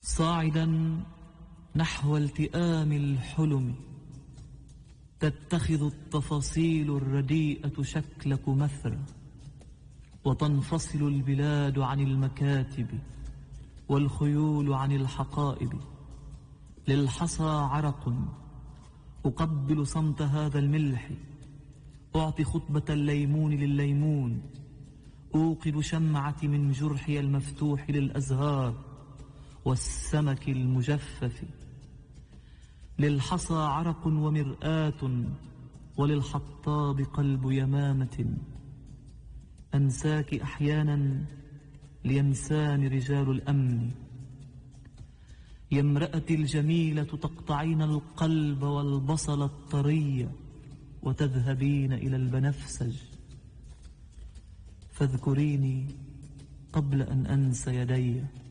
صاعدا نحو التئام الحلم، تتخذ التفاصيل الرديئة شكل كمثرى، وتنفصل البلاد عن المكاتب والخيول عن الحقائب. للحصى عرق أقبل صمت هذا الملح، أعطي خطبة الليمون لليمون، أوقد شمعتي من جرحي المفتوح للأزهار والسمك المجفف. للحصى عرق ومرآة، وللحطاب قلب يمامة. أنساك أحيانا لينساني رجال الأمن. يا امرأتي الجميلة تقطعين القلب والبصل الطري، وتذهبين إلى البنفسج. فاذكريني قبل أن أنسى يدي.